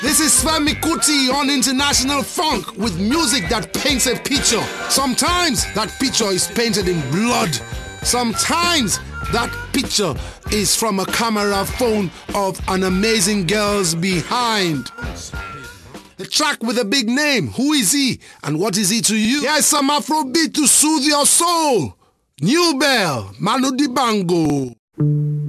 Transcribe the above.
This is Femi Kuti on International Funk with music that paints a picture. Sometimes that picture is painted in blood. Sometimes that picture is from a camera phone of an amazing girl's behind. The track with a big name, who is he and what is he to you? Here's some Afrobeat to soothe your soul. New Bell, Manu Dibango.